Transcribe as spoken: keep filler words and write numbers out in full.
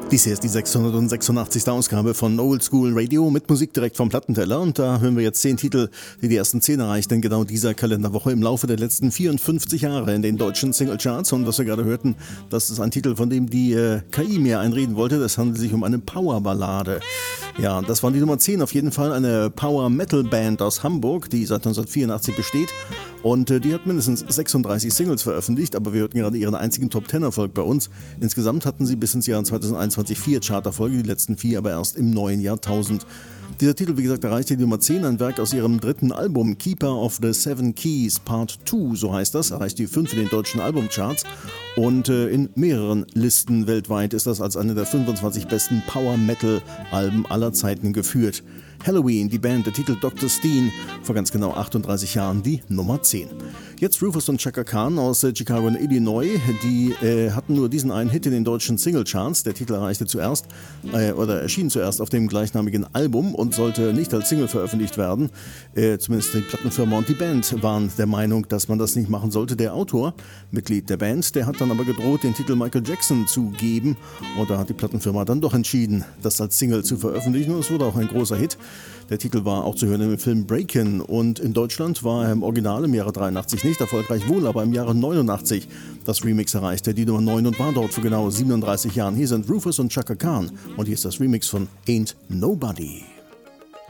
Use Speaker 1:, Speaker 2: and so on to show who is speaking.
Speaker 1: Dies hier ist die sechshundertsechsundachtzigste Ausgabe von Old School Radio mit Musik direkt vom Plattenteller und da hören wir jetzt zehn Titel, die die ersten zehn erreichten in genau dieser Kalenderwoche im Laufe der letzten vierundfünfzig Jahre in den deutschen Singlecharts. Und was wir gerade hörten, das ist ein Titel, von dem die äh, K I mir einreden wollte. Das handelt sich um eine Powerballade. Ja, das war die Nummer zehn, auf jeden Fall eine Power-Metal-Band aus Hamburg, die seit neunzehnhundertvierundachtzig besteht. Und äh, die hat mindestens sechsunddreißig Singles veröffentlicht, aber wir hörten gerade ihren einzigen Top-Ten-Erfolg bei uns. Insgesamt hatten sie bis ins Jahr zweitausendeinundzwanzig vier Charterfolge, die letzten vier aber erst im neuen Jahrtausend. Dieser Titel, wie gesagt, erreichte die Nummer zehn, ein Werk aus ihrem dritten Album, Keeper of the Seven Keys Part zwei, so heißt das, erreichte die fünf in den deutschen Albumcharts und äh, in mehreren Listen weltweit ist das als eine der fünfundzwanzig besten Power-Metal-Alben aller Zeiten geführt. Halloween, die Band, der Titel Doktor Steen, vor ganz genau achtunddreißig Jahren die Nummer zehn. Jetzt Rufus und Chaka Khan aus äh, Chicago in Illinois, die äh, hatten nur diesen einen Hit in den deutschen Singlecharts. Der Titel erreichte zuerst, äh, oder erschien zuerst auf dem gleichnamigen Album und sollte nicht als Single veröffentlicht werden. Äh, zumindest die Plattenfirma und die Band waren der Meinung, dass man das nicht machen sollte. Der Autor, Mitglied der Band, der hat dann aber gedroht, den Titel Michael Jackson zu geben. Und da hat die Plattenfirma dann doch entschieden, das als Single zu veröffentlichen. Und es wurde auch ein großer Hit. Der Titel war auch zu hören im Film Breakin' und in Deutschland war er im Original im Jahre dreiundachtzig nicht erfolgreich, wohl aber im Jahre neunundachtzig. Das Remix erreichte die Nummer neun und war dort für genau siebenunddreißig Jahren. Hier sind Rufus und Chaka Khan und hier ist das Remix von Ain't Nobody.